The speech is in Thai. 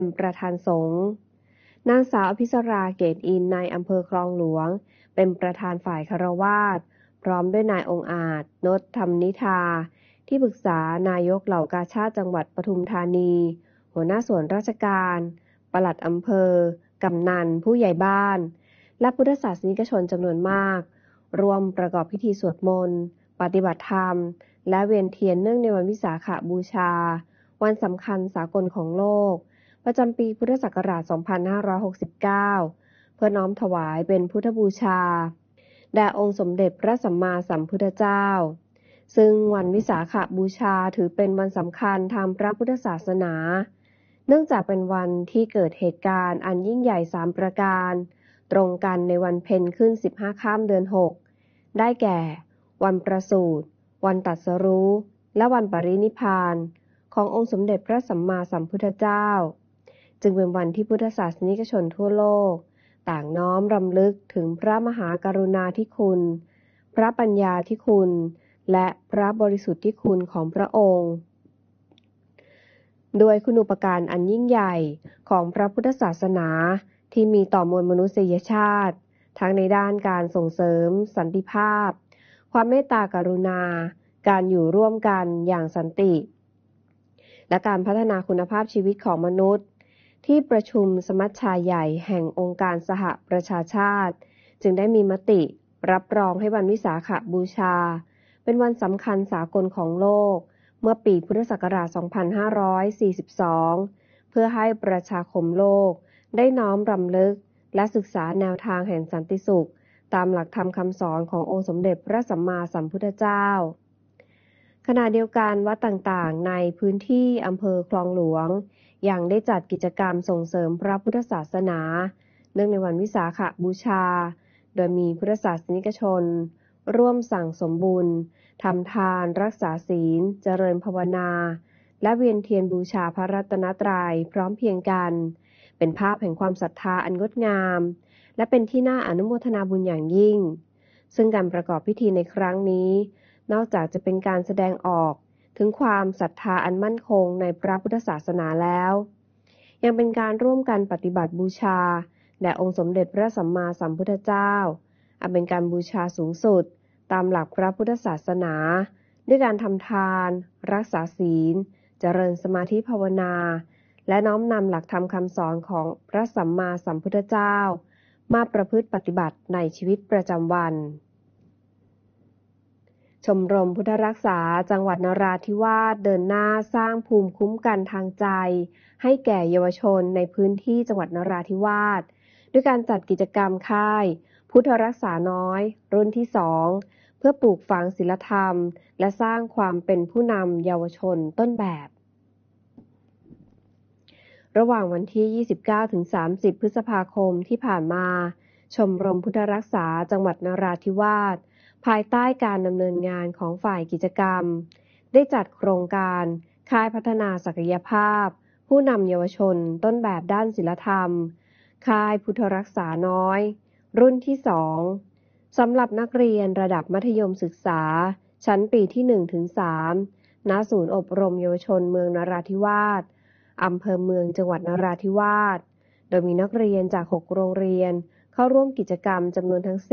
ประธานสงฆ์นางสาวอภิสราเกตอินในอำเภอคลองหลวงเป็นประธานฝ่ายคฤหัสถ์พร้อมด้วยนายองค์อาจนฏธรรมนิธาที่ปรึกษานายกเหล่ากาชาดจังหวัดปทุมธานีหัวหน้าส่วนราชการปลัดอำเภอกำนันผู้ใหญ่บ้านและพุทธศาสนิกชนจำนวนมากร่วมประกอบพิธีสวดมนต์ปฏิบัติธรรมและเวียนเทียนเนื่องในวันวิสาขบูชาวันสำคัญสากลของโลกประจำปีพุทธศักราช 2569 เพื่อน้อมถวายเป็นพุทธบูชาแด่องค์สมเด็จพระสัมมาสัมพุทธเจ้าซึ่งวันวิสาขบูชาถือเป็นวันสำคัญทางพระพุทธศาสนาเนื่องจากเป็นวันที่เกิดเหตุการณ์อันยิ่งใหญ่3ประการตรงกันในวันเพ็ญขึ้น15ค่ำเดือน6ได้แก่วันประสูติวันตรัสรู้และวันปรินิพพานขององค์สมเด็จพระสัมมาสัมพุทธเจ้าจึงเป็นวันที่พุทธศาสนิกชนทั่วโลกต่างน้อมรำลึกถึงพระมหากรุณาธิคุณพระปัญญาธิคุณและพระบริสุทธิคุณของพระองค์ด้วยคุณูปการอันยิ่งใหญ่ของพระพุทธศาสนาที่มีต่อมวลมนุษยชาติทั้งในด้านการส่งเสริมสันติภาพความเมตตากรุณาการอยู่ร่วมกันอย่างสันติและการพัฒนาคุณภาพชีวิตของมนุษย์ที่ประชุมสมัชชาใหญ่แห่งองค์การสหประชาชาติจึงได้มีมติรับรองให้วันวิสาขบูชาเป็นวันสำคัญสากลของโลกเมื่อปีพุทธศักราช 2542 เพื่อให้ประชาคมโลกได้น้อมรำลึกและศึกษาแนวทางแห่งสันติสุขตามหลักธรรมคำสอนขององค์สมเด็จพระสัมมาสัมพุทธเจ้าขณะเดียวกันวัดต่างๆในพื้นที่อำเภอคลองหลวงยังได้จัดกิจกรรมส่งเสริมพระพุทธศาสนาเนื่องในวันวิสาขบูชาโดยมีพุทธศาสนิกชนร่วมสั่งสมบุญทำทานรักษาศีลเจริญภาวนาและเวียนเทียนบูชาพระรัตนตรัยพร้อมเพรียงกันเป็นภาพแห่งความศรัทธาอันงดงามและเป็นที่น่าอนุโมทนาบุญอย่างยิ่งซึ่งการประกอบพิธีในครั้งนี้นอกจากจะเป็นการแสดงออกถึงความศรัทธาอันมั่นคงในพระพุทธศาสนาแล้วยังเป็นการร่วมกันปฏิบัติบูชาแด่องค์สมเด็จพระสัมมาสัมพุทธเจ้าอันเป็นการบูชาสูงสุดตามหลักพระพุทธศาสนาด้วยการทำทานรักษาศีลเจริญสมาธิภาวนาและน้อมนำหลักธรรมคำสอนของพระสัมมาสัมพุทธเจ้ามาประพฤติปฏิบัติในชีวิตประจำวันชมรมพุทธรักษาจังหวัดนราธิวาสเดินหน้าสร้างภูมิคุ้มกันทางใจให้แก่เยาวชนในพื้นที่จังหวัดนราธิวาสด้วยการจัดกิจกรรมค่ายพุทธรักษาน้อยรุ่นที่2เพื่อปลูกฝังศีลธรรมและสร้างความเป็นผู้นำเยาวชนต้นแบบระหว่างวันที่ 29-30 พฤษภาคมที่ผ่านมาชมรมพุทธรักษาจังหวัดนราธิวาสภายใต้การดำเนินงานของฝ่ายกิจกรรมได้จัดโครงการค่ายพัฒนาศักยภาพผู้นำเยาวชนต้นแบบด้านศีลธรรมค่ายพุทธรักษาน้อยรุ่นที่2สำหรับนักเรียนระดับมัธยมศึกษาชั้นปีที่ 1-3 ณ ศูนย์อบรมเยาวชนเมืองนราธิวาสอำเภอเมืองจังหวัดนราธิวาสโดยมีนักเรียนจาก6โรงเรียนเข้าร่วมกิจกรรมจำนวนทั้ง